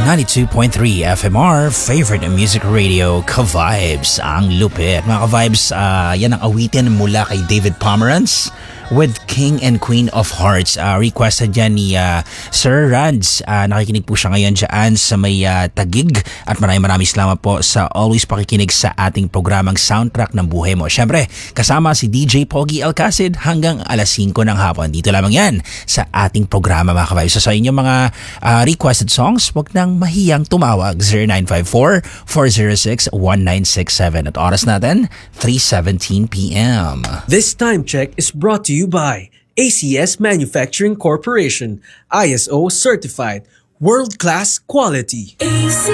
92.3 FMR, favorite music radio, Ka-Vibes, ang lupit. Mga Ka-Vibes, yan ang awitin mula kay David Pomeranz with King and Queen of Hearts. Requested yan ni Sir Rads. Nakikinig po siya ngayon dyan sa may Tagig. At maraming salamat po sa always pakikinig sa ating programang Soundtrack ng Buhay Mo. Siyempre, kasama si DJ Pogi Alcacid hanggang alas 5 ng hapon. Dito lamang yan sa ating programa, mga Ka-Vibes. So, sa inyong mga requested songs, wag nang mahiyang tumawag. 0954-406-1967. At oras natin, 3:17 p.m. This time check is brought to you by ACS Manufacturing Corporation, ISO certified, world-class quality. ACS.